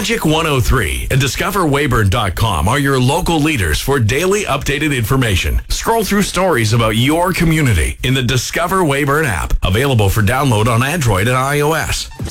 Magic 103 and DiscoverWeyburn.com are your local leaders for daily updated information. Scroll through stories about your community in the Discover Weyburn app, available for download on Android and iOS.